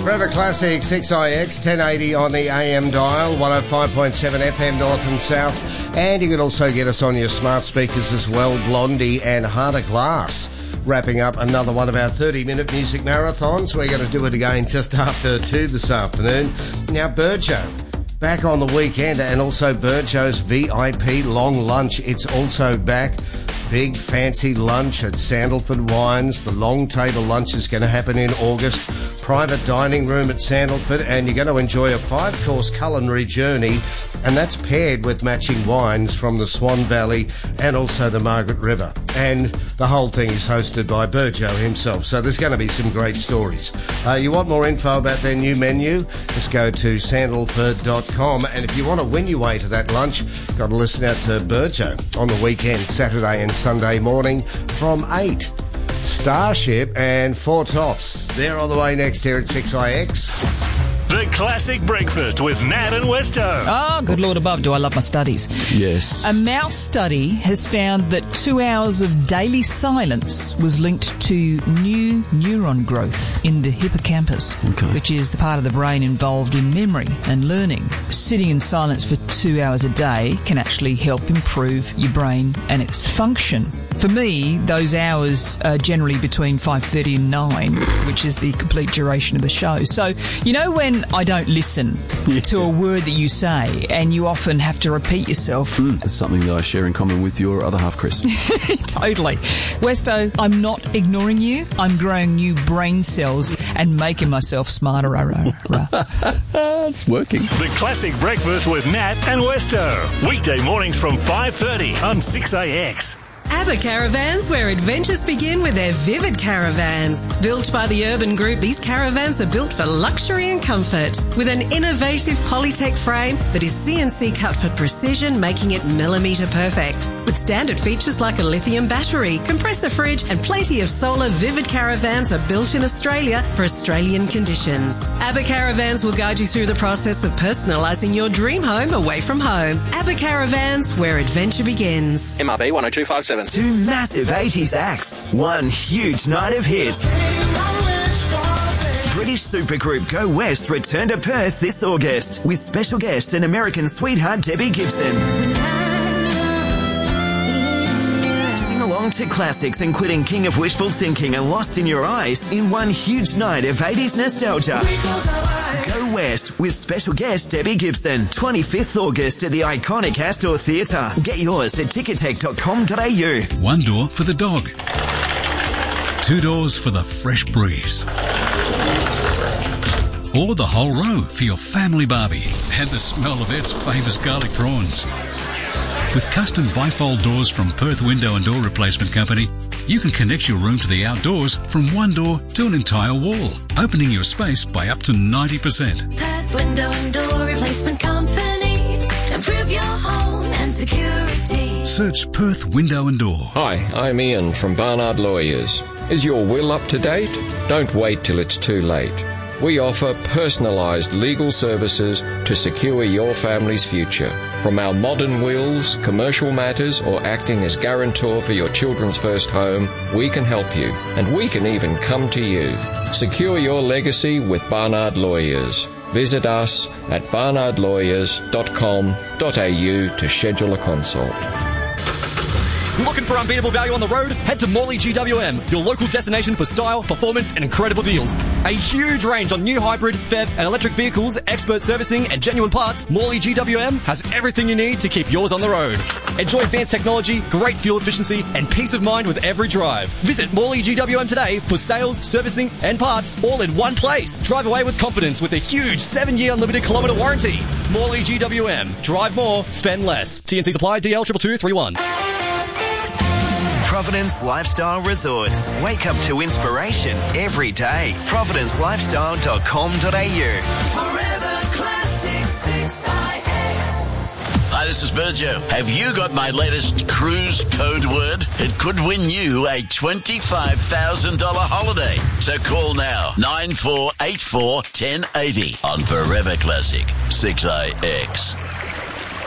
Forever Classic 6IX 1080 on the AM dial, 105.7 FM north and south, and you can also get us on your smart speakers as well. Blondie and Heart of Glass wrapping up another one of our 30-minute music marathons. We're going to do it again just after 2 this afternoon. Now, Burjo, back on the weekend, and also Burjo's VIP long lunch. It's also back. Big fancy lunch at Sandalford Wines. The long table lunch is going to happen in August. Private dining room at Sandalford, and you're going to enjoy a 5-course culinary journey, and that's paired with matching wines from the Swan Valley and also the Margaret River. And the whole thing is hosted by Burjo himself, so there's going to be some great stories. You want more info about their new menu? Just go to sandalford.com, and if you want to win your way to that lunch, got to listen out to Burjo on the weekend, Saturday and Sunday morning from 8. Starship and Four Tops. They're on the way next here at 6IX. The Classic Breakfast with Matt and Westo. Oh, good Lord above, do I love my studies. Yes. A mouse study has found that 2 hours of daily silence was linked to new neuron growth in the hippocampus, which is the part of the brain involved in memory and learning. Sitting in silence for 2 hours a day can actually help improve your brain and its function. For me, those hours are generally between 5:30 and 9, which is the complete duration of the show. So, you know when I don't listen to a word that you say and you often have to repeat yourself? It's something that I share in common with your other half, Chris. Totally. Westo, I'm not ignoring you. I'm growing new brain cells and making myself smarter. It's working. The Classic Breakfast with Matt and Westo. Weekday mornings from 5:30 on 6AX. ABBA Caravans, where adventures begin with their Vivid Caravans. Built by the Urban Group, these caravans are built for luxury and comfort. With an innovative Polytech frame that is CNC cut for precision, making it millimetre perfect. With standard features like a lithium battery, compressor fridge and plenty of solar, Vivid Caravans are built in Australia for Australian conditions. ABBA Caravans will guide you through the process of personalising your dream home away from home. ABBA Caravans, where adventure begins. MRB 10257. Two massive 80s acts, one huge night of hits. British supergroup Go West return to Perth this August with special guest and American sweetheart Debbie Gibson. Sing along to classics including King of Wishful Thinking and Lost in Your Eyes in one huge night of 80s nostalgia. Go West with special guest Debbie Gibson, 25th August at the iconic Astor Theatre. Get yours at ticketek.com.au. One door for the dog. 2 doors for the fresh breeze. Or the whole row for your family barbie and the smell of its famous garlic prawns. With custom bifold doors from Perth Window and Door Replacement Company, you can connect your room to the outdoors from one door to an entire wall, opening your space by up to 90%. Perth Window and Door Replacement Company. Improve your home and security. Search Perth Window and Door. Hi, I'm Ian from Barnard Lawyers. Is your will up to date? Don't wait till it's too late. We offer personalised legal services to secure your family's future. From our modern wills, commercial matters, or acting as guarantor for your children's first home, we can help you, and we can even come to you. Secure your legacy with Barnard Lawyers. Visit us at barnardlawyers.com.au to schedule a consult. Looking for unbeatable value on the road? Head to Morley GWM, your local destination for style, performance and incredible deals. A huge range on new hybrid, PHEV and electric vehicles, expert servicing and genuine parts. Morley GWM has everything you need to keep yours on the road. Enjoy advanced technology, great fuel efficiency and peace of mind with every drive. Visit Morley GWM today for sales, servicing and parts all in one place. Drive away with confidence with a huge 7-year unlimited kilometre warranty. Morley GWM. Drive more, spend less. TNC supply DL 22231. Providence Lifestyle Resorts. Wake up to inspiration every day. providencelifestyle.com.au. Forever Classic 6IX. Hi, this is Burjo. Have you got my latest cruise code word? It could win you a $25,000 holiday. So call now, 9484 1080 on Forever Classic 6IX.